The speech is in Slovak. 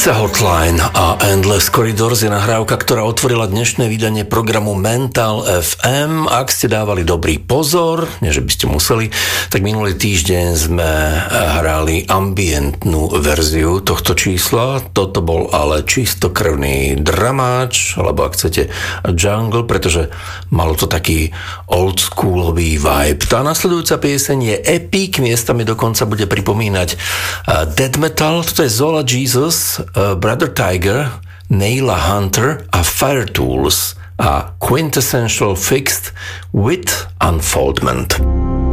Pizza Hotline a Endless Corridors je nahrávka, ktorá otvorila dnešné vydanie programu Mental FM. Ak ste dávali dobrý pozor, nie že by ste museli, tak minulý týždeň sme hrali ambientnú verziu tohto čísla. Toto bol ale čistokrvný dramáč, alebo ak chcete jungle, pretože malo to taký oldschoolový vibe. Tá nasledujúca pieseň je epic, miestami dokonca bude pripomínať death metal. Toto je Zola Jesus, Brother Tiger, Naila Hunter a Fire Tools a Quintessential Fixed with Unfoldment.